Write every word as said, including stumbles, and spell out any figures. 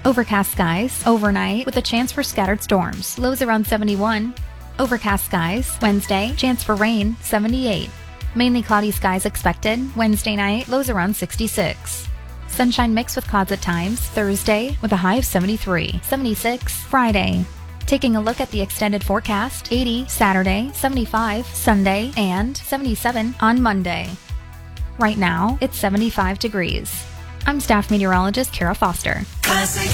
Overcast skies overnight with a chance for scattered storms. Lows around seventy-one. Overcast skies Wednesday, chance for rain seventy-eight. Mainly cloudy skies expected Wednesday night, lows around sixty-six. Sunshine mixed with clouds at times Thursday with a high of seventy-three. seventy-six Friday. Taking a look at the extended forecast, eighty Saturday, seventy-five Sunday, and seventy-seven on Monday. Right now, it's seventy-five degrees. I'm staff meteorologist Kara Foster. Classic